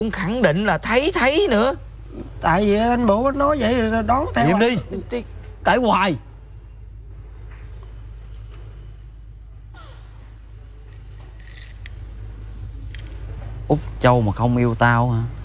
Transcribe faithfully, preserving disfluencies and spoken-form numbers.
cũng khẳng định là thấy thấy nữa. Tại vì anh Bộ nói vậy rồi đón theo. Im đi, cãi hoài. Út Châu mà không yêu tao hả?